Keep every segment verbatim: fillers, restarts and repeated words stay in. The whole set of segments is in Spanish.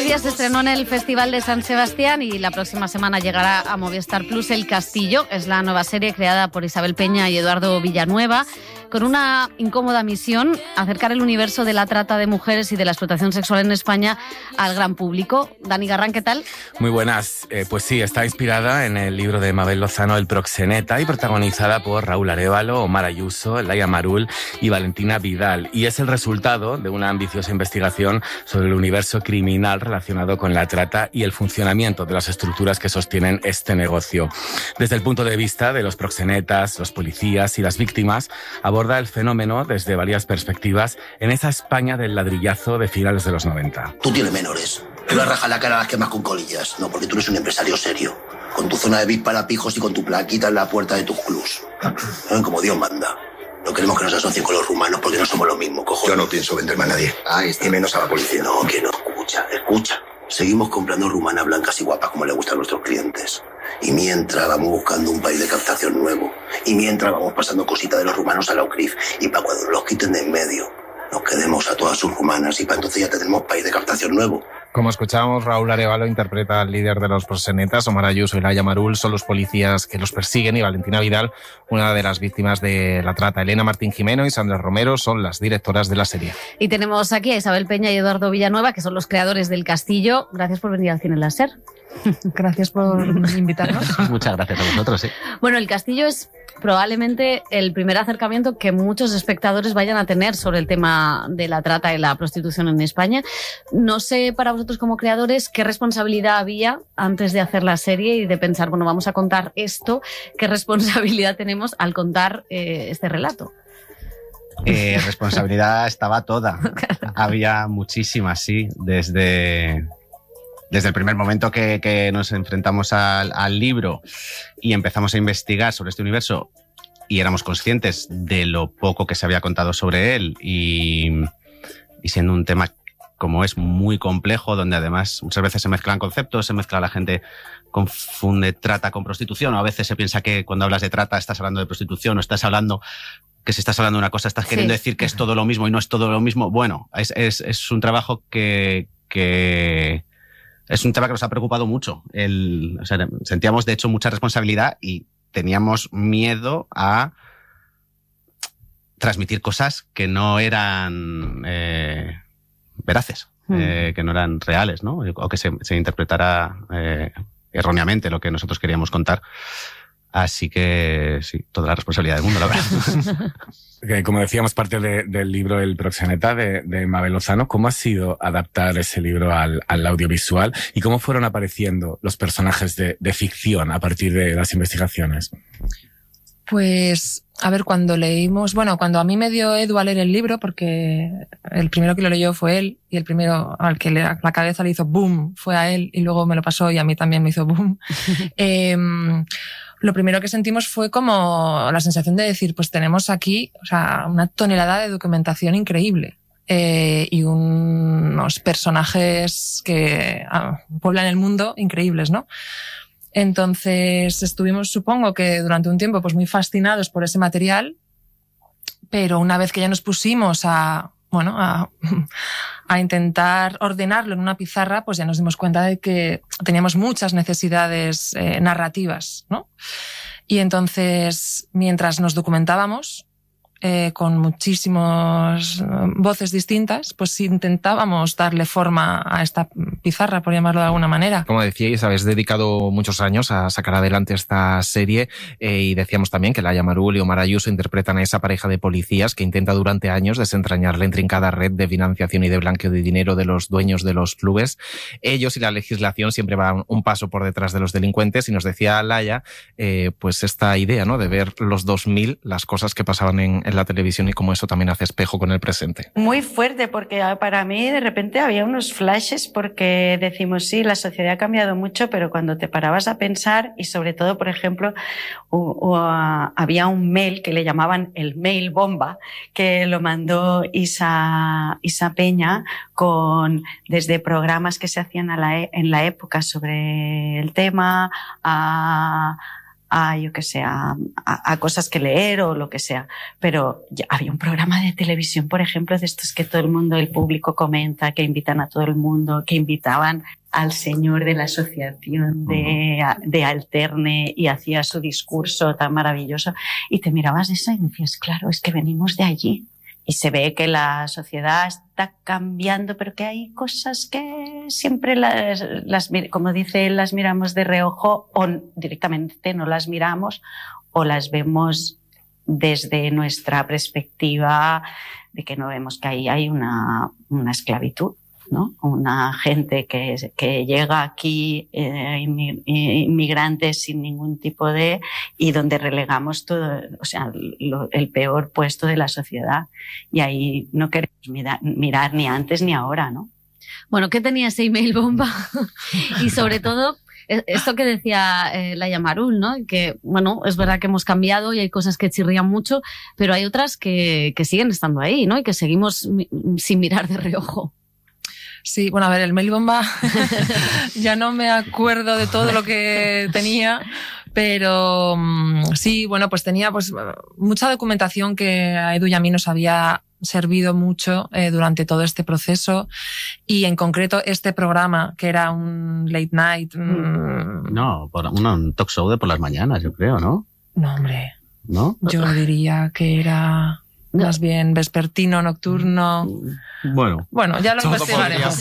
día se estrenó en el Festival de San Sebastián y la próxima semana llegará a Movistar Plus. El Castillo es la nueva serie creada por Isabel Peña y Eduardo Villanueva, con una incómoda misión: acercar el universo de la trata de mujeres y de la explotación sexual en España al gran público. Dani Garrán, ¿qué tal? Muy buenas. Eh, pues sí, está inspirada en el libro de Mabel Lozano, El proxeneta, y protagonizada por Raúl Arévalo, Omar Ayuso, Laia Marul y Valentina Vidal. Y es el resultado de una ambiciosa investigación sobre el universo criminal relacionado con la trata y el funcionamiento de las estructuras que sostienen este negocio. Desde el punto de vista de los proxenetas, los policías y las víctimas, aborda el fenómeno desde varias perspectivas en esa España del ladrillazo de finales de los noventa. Tú tienes menores. Tú le rajas la cara a las quemas con colillas. No, porque tú eres un empresario serio. Con tu zona de V I P para pijos y con tu plaquita en la puerta de tus clubs. ¿No? Como Dios manda. No queremos que nos asocien con los rumanos porque no somos lo mismo, cojones. Yo no pienso venderme a nadie. Ahí está. Y menos a la policía. No, que no. Escucha, escucha. Seguimos comprando rumanas blancas y guapas como le gustan a nuestros clientes. Y mientras vamos buscando un país de captación nuevo. Y mientras vamos pasando cositas de los rumanos a la U C R I F. Y para cuando los quiten de en medio, nos quedemos a todas sus rumanas y para entonces ya tenemos país de captación nuevo. Como escuchábamos, Raúl Arévalo interpreta al líder de los proxenetas. Omar Ayuso y Laia Marul son los policías que los persiguen, y Valentina Vidal, una de las víctimas de la trata. Elena Martín Jimeno y Sandra Romero son las directoras de la serie. Y tenemos aquí a Isabel Peña y Eduardo Villanueva, que son los creadores del Castillo. Gracias por venir al Cine Láser. Gracias por invitarnos. Muchas gracias a vosotros, sí. Bueno, El Castillo es probablemente el primer acercamiento que muchos espectadores vayan a tener sobre el tema de la trata y la prostitución en España. No sé, para vosotros como creadores, qué responsabilidad había antes de hacer la serie y de pensar, bueno, vamos a contar esto, qué responsabilidad tenemos al contar eh, este relato. Eh, responsabilidad estaba toda. Había muchísimas, sí, desde... Desde el primer momento que, que nos enfrentamos al, al libro y empezamos a investigar sobre este universo y éramos conscientes de lo poco que se había contado sobre él, y, y siendo un tema como es muy complejo, donde además muchas veces se mezclan conceptos, se mezcla, la gente confunde trata con prostitución, o a veces se piensa que cuando hablas de trata estás hablando de prostitución, o estás hablando que si estás hablando de una cosa estás queriendo sí. decir que es todo lo mismo y no es todo lo mismo. Bueno, es, es, es un trabajo que... que Es un tema que nos ha preocupado mucho. El, o sea, sentíamos, de hecho, mucha responsabilidad y teníamos miedo a transmitir cosas que no eran eh, veraces, mm. eh, que no eran reales, ¿no? O que se, se interpretara eh, erróneamente lo que nosotros queríamos contar. Así que sí, toda la responsabilidad del mundo, la verdad. Como decíamos, parte de, del libro El proxeneta de, de Mabel Lozano. ¿Cómo ha sido adaptar ese libro al, al audiovisual y cómo fueron apareciendo los personajes de, de ficción a partir de las investigaciones? Pues, a ver, cuando leímos, bueno, cuando a mí me dio Edu a leer el libro, porque el primero que lo leyó fue él, y el primero al que le, la cabeza le hizo boom fue a él, y luego me lo pasó y a mí también me hizo boom. eh, Lo primero que sentimos fue como la sensación de decir, pues tenemos aquí, o sea, una tonelada de documentación increíble, eh, y unos personajes que ah, pueblan el mundo increíbles, ¿no? Entonces estuvimos, supongo que durante un tiempo, pues muy fascinados por ese material, pero una vez que ya nos pusimos a, bueno, a, a intentar ordenarlo en una pizarra, pues ya nos dimos cuenta de que teníamos muchas necesidades eh, narrativas, ¿no? Y entonces, mientras nos documentábamos, eh, con muchísimas voces distintas, pues intentábamos darle forma a esta pizarra, por llamarlo de alguna manera. Como decíais, habéis dedicado muchos años a sacar adelante esta serie, eh, y decíamos también que Laia Marul y Omar Ayuso interpretan a esa pareja de policías que intenta durante años desentrañar la intrincada red de financiación y de blanqueo de dinero de los dueños de los clubes. Ellos y la legislación siempre van un paso por detrás de los delincuentes, y nos decía Laia, eh, pues esta idea, ¿no?, de ver los dos mil, las cosas que pasaban en en la televisión, y cómo eso también hace espejo con el presente. Muy fuerte, porque para mí de repente había unos flashes, porque decimos, sí, la sociedad ha cambiado mucho, pero cuando te parabas a pensar, y sobre todo, por ejemplo, o, o, uh, había un mail que le llamaban el mail bomba, que lo mandó Isa, Isa Peña, con, desde programas que se hacían a la, en la época sobre el tema, a a yo que sé, a, a, a cosas que leer o lo que sea. Pero ya había un programa de televisión, por ejemplo, de estos que todo el mundo, el público comenta, que invitan a todo el mundo, que invitaban al señor de la asociación de, de Alterne y hacía su discurso tan maravilloso. Y te mirabas eso y decías, claro, es que venimos de allí. Y se ve que la sociedad está cambiando, pero que hay cosas que siempre las, las, como dice él, las miramos de reojo o directamente no las miramos o las vemos desde nuestra perspectiva de que no vemos que ahí hay una, una esclavitud, ¿no? Una gente que, que llega aquí, eh, inmigrantes sin ningún tipo de, y donde relegamos todo, o sea, lo, el peor puesto de la sociedad. Y ahí no queremos mirar, mirar ni antes ni ahora, ¿no? Bueno, ¿qué tenía ese email bomba? Y sobre todo, esto que decía eh, Laia Marul, ¿no? Que, bueno, es verdad que hemos cambiado y hay cosas que chirrían mucho, pero hay otras que, que siguen estando ahí, ¿no? Y que seguimos mi- sin mirar de reojo. Sí, bueno, a ver, el mail bomba, ya no me acuerdo de todo lo que tenía, pero sí, bueno, pues tenía pues mucha documentación que a Edu y a mí nos había servido mucho eh, durante todo este proceso, y en concreto este programa, que era un late night. Mmm... No, por, un, un talk show de por las mañanas, yo creo, ¿no? No, hombre. ¿No? Yo diría que era más bien vespertino, nocturno. Bueno. Bueno, ya lo investigaremos.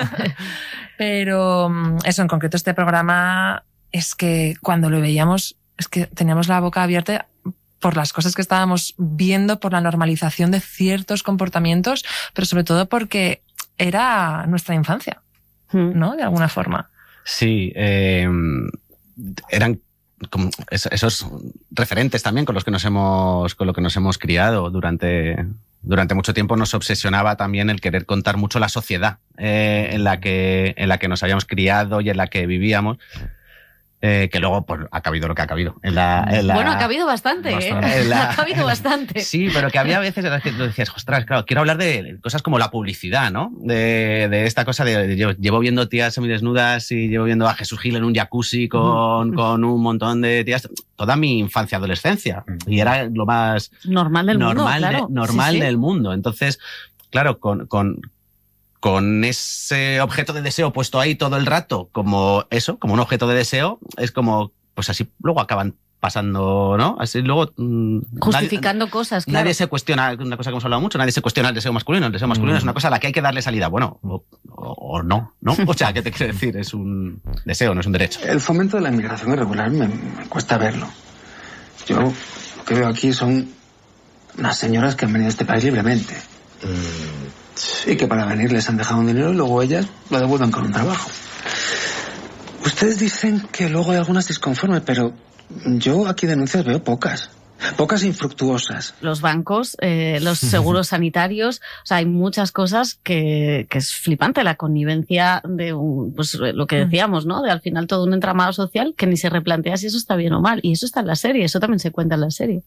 Pero eso, en concreto este programa, es que cuando lo veíamos, es que teníamos la boca abierta por las cosas que estábamos viendo, por la normalización de ciertos comportamientos, pero sobre todo porque era nuestra infancia, ¿no? De alguna forma. Sí, eh, eran como esos referentes también con los que nos hemos, con lo que nos hemos criado durante, durante mucho tiempo. Nos obsesionaba también el querer contar mucho la sociedad eh, en la que, en la que nos habíamos criado y en la que vivíamos. Eh, que luego pues, ha cabido lo que ha cabido. En la, en la, bueno, ha cabido bastante, bastante. ¿eh? La, ha cabido bastante. Sí, pero que había veces en que tú decías, ostras, claro, quiero hablar de cosas como la publicidad, ¿no? De, de esta cosa de, de yo llevo viendo tías semidesnudas y llevo viendo a Jesús Gil en un jacuzzi con, con un montón de tías toda mi infancia, adolescencia. Y era lo más normal del normal mundo, claro. de, normal sí, sí. del mundo. Entonces, claro, con, con con ese objeto de deseo puesto ahí todo el rato, como eso, como un objeto de deseo, es como, pues así luego acaban pasando, ¿no? Así luego... Justificando nadie, cosas, claro. Nadie se cuestiona, una cosa que hemos hablado mucho, nadie se cuestiona el deseo masculino. El deseo masculino mm. es una cosa a la que hay que darle salida. Bueno, o, o, o no, ¿no? O sea, ¿qué te quiero decir? Es un deseo, no es un derecho. El fomento de la inmigración irregular me, me cuesta verlo. Yo lo que veo aquí son unas señoras que han venido a este país libremente. Mm. Y que para venir les han dejado un dinero y luego ellas lo devuelven con un trabajo. Ustedes dicen que luego hay algunas disconformes, pero yo aquí denuncias veo pocas. Pocas infructuosas. Los bancos, eh, los seguros sanitarios, o sea, hay muchas cosas que, que es flipante. La connivencia de un, pues lo que decíamos, ¿no? De al final todo un entramado social que ni se replantea si eso está bien o mal. Y eso está en la serie, eso también se cuenta en la serie.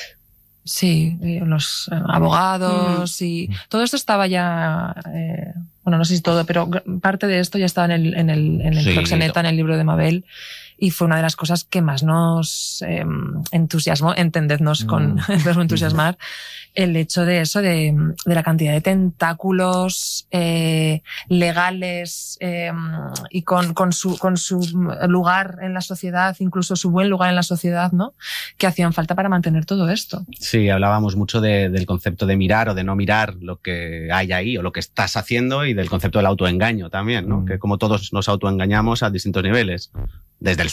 Sí, los abogados mm. y todo esto estaba ya, eh, bueno, no sé si todo, pero parte de esto ya estaba en el, en el, en el sí, Proxeneta, en el libro de Mabel, y fue una de las cosas que más nos eh, entusiasmó, entendednos mm. con el verbo entusiasmar, el hecho de eso, de, de la cantidad de tentáculos eh, legales eh, y con, con, su, con su lugar en la sociedad, incluso su buen lugar en la sociedad, ¿no? Que hacían falta para mantener todo esto. Sí, hablábamos mucho de, del concepto de mirar o de no mirar lo que hay ahí o lo que estás haciendo, y del concepto del autoengaño también, ¿no? Mm. Que como todos nos autoengañamos a distintos niveles. Desde el